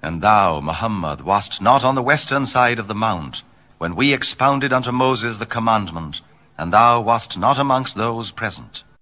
And thou, Muhammad, wast not on the western side of the mount, when we expounded unto Moses the commandment, and thou wast not amongst those present.